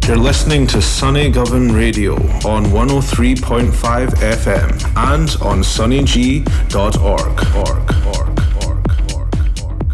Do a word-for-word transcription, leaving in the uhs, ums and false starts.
You're listening to Sunny Govan Radio on one oh three point five F M and on sunny g dot org.